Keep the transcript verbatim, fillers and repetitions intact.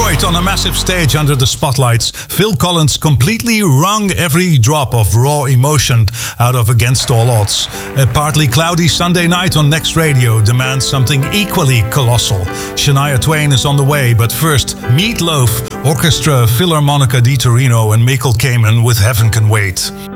Detroit on a massive stage under the spotlights, Phil Collins completely wrung every drop of raw emotion out of Against All Odds. A partly cloudy Sunday night on Next Radio demands something equally colossal. Shania Twain is on the way, but first, Meat Loaf, Orchestra Philharmonica di Torino and Michael Kamen with Heaven Can Wait.